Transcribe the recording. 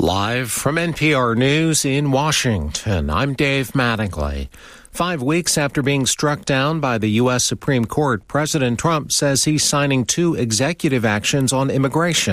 Live from NPR News in Washington, I'm Dave Mattingly. 5 weeks after being struck down by the U.S. Supreme Court, President Trump says he's signing 2 executive actions on immigration.